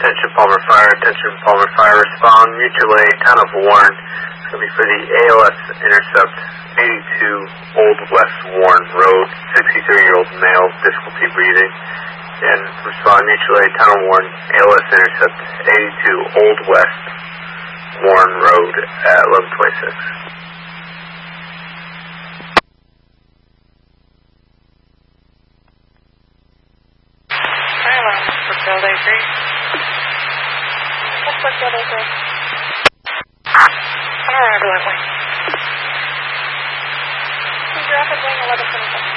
Attention Palmer Fire, respond, mutual aid, town of Warren. It's going to be for the ALS intercept, 82 Old West Warren Road, 63-year-old male, difficulty breathing. And respond, mutual aid, town of Warren, ALS intercept, 82 Old West Warren Road at 1126. Rapid wing 1125.